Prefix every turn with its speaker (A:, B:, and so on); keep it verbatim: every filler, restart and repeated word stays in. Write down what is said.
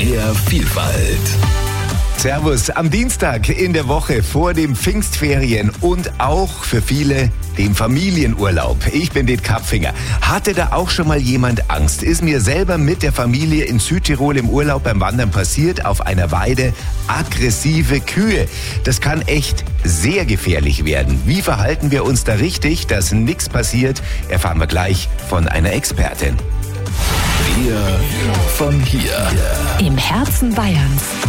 A: Mehr Vielfalt.
B: Servus, am Dienstag in der Woche vor dem Pfingstferien und auch für viele dem Familienurlaub. Ich bin Det Kapfinger. Hatte da auch schon mal jemand Angst? Ist mir selber mit der Familie in Südtirol im Urlaub beim Wandern passiert, auf einer Weide aggressive Kühe. Das kann echt sehr gefährlich werden. Wie verhalten wir uns da richtig, dass nichts passiert, erfahren wir gleich von einer Expertin.
A: Wir von hier.
C: Im Herzen Bayerns.